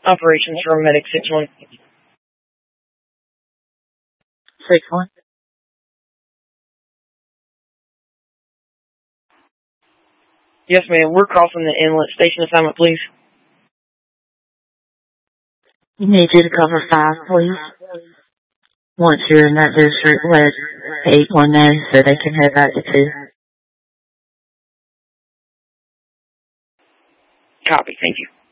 Operations from Medic 6-1. 6-1. Yes, ma'am. We're crossing the inlet. Station assignment, please. We need you to cover 5, please. Once you're in that district, let 8-1 know so they can head back to 2. Copy. Thank you.